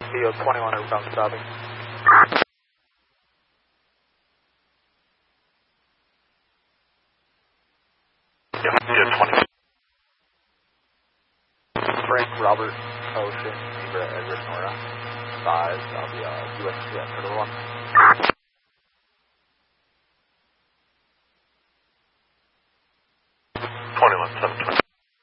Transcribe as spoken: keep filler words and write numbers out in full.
B O twenty-one, outbound stopping. Yeah, yeah, twenty. Frank Robert Ocean, Zebra Edward Nora. Five, that'll be uh, U S Jet for the one.